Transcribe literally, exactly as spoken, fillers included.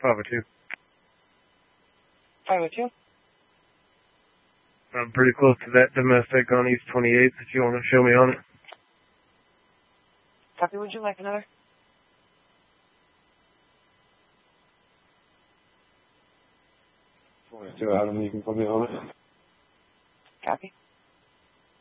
five oh two. five oh two? I'm pretty close to that domestic on East twenty-eighth if you want to show me on it. Copy, would you like another? forty-two Adam, you can put me on it. Copy.